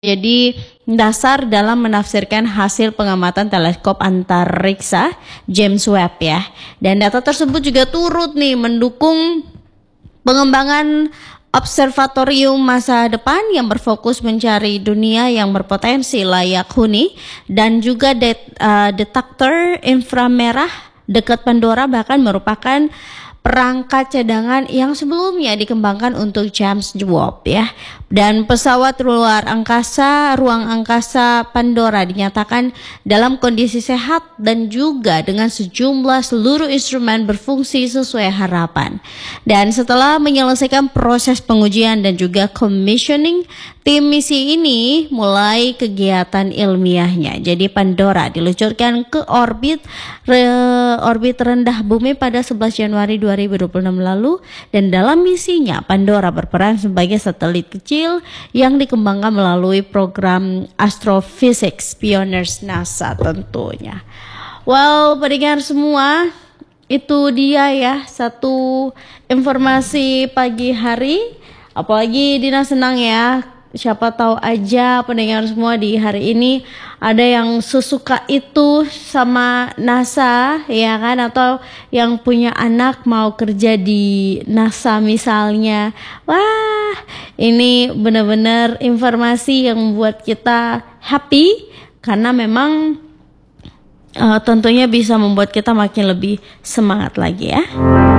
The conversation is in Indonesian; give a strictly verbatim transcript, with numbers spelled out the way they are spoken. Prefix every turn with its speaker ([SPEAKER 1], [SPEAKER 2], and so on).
[SPEAKER 1] Jadi dasar dalam menafsirkan hasil pengamatan teleskop antariksa James Webb ya. Dan data tersebut juga turut nih mendukung pengembangan observatorium masa depan yang berfokus mencari dunia yang berpotensi layak huni, dan juga det, uh, detektor inframerah dekat Pandora bahkan merupakan perangkat cadangan yang sebelumnya dikembangkan untuk James Webb ya. Dan pesawat luar angkasa, ruang angkasa Pandora dinyatakan dalam kondisi sehat dan juga dengan sejumlah seluruh instrumen berfungsi sesuai harapan. Dan setelah menyelesaikan proses pengujian dan juga commissioning, tim misi ini mulai kegiatan ilmiahnya. Jadi Pandora diluncurkan ke orbit re, orbit rendah bumi pada sebelas Januari dua ribu dua puluh enam lalu, dan dalam misinya Pandora berperan sebagai satelit kecil yang dikembangkan melalui program Astrophysics Pioneers NASA tentunya. Well, pendengar semua, itu dia ya satu informasi pagi hari. Apalagi Dina senang ya, siapa tahu aja pendengar semua di hari ini ada yang sesuka itu sama NASA ya kan, atau yang punya anak mau kerja di NASA misalnya. Wah, ini benar-benar informasi yang membuat kita happy, karena memang uh, tentunya bisa membuat kita makin lebih semangat lagi ya.